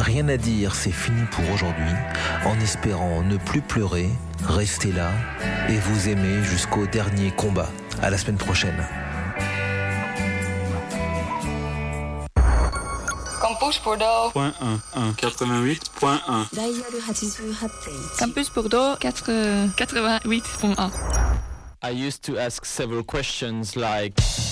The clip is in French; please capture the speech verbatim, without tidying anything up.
rien à dire, c'est fini pour aujourd'hui. En espérant ne plus pleurer, restez là et vous aimer jusqu'au dernier combat. À la semaine prochaine. Campus Bordeaux. Point un, un, quatre-vingt-huit point un. Campus Bordeaux quatre-vingt-huit point un. I used to ask several questions like